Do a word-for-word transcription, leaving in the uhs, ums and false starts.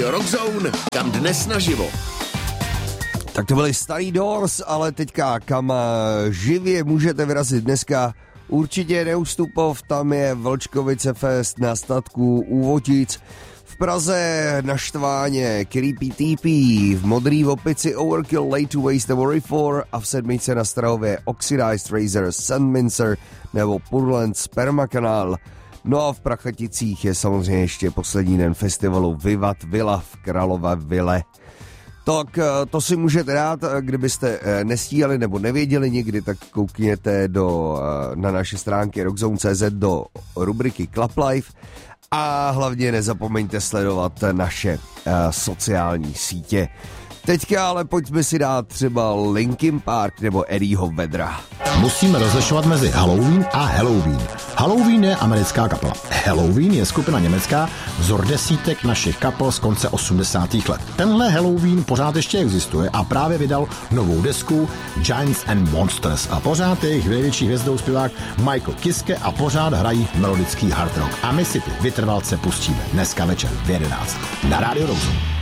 Radio Rockzone, kam dnes naživo. Tak to byly starý Doors, ale teďka kam živě můžete vyrazit dneska? Určitě Neustupov, tam je Vlčkovice Fest na statku u Votic. V Praze na Štváně Creepy T P, v Modrý Opici Overkill, Late to Waste the Worry for a v Sedmice na Strahově Oxidized Razor, Sandminster nebo Purland Spermakanál. No a v Prachaticích je samozřejmě ještě poslední den festivalu Vivat Villa v Králové Ville. Tak to si můžete dát, kdybyste nestíhali nebo nevěděli nikdy, tak koukněte do, na naše stránky rockzone tečka cé zet do rubriky Club Life a hlavně nezapomeňte sledovat naše uh, sociální sítě. Teďka ale pojďme si dát třeba Linkin Park nebo Eddieho Vedra. Musíme rozlišovat mezi Halloween a Halloween. Halloween je americká kapela. Halloween je skupina německá, vzor desítek našich kapel z konce osmdesátých let. Tenhle Halloween pořád ještě existuje a právě vydal novou desku Giants and Monsters a pořád je jejich největší hvězdou zpěvák Michael Kiske a pořád hrají melodický hard rock. A my si ty vytrvalce pustíme dneska večer v jedenáct na Radio Rockzone.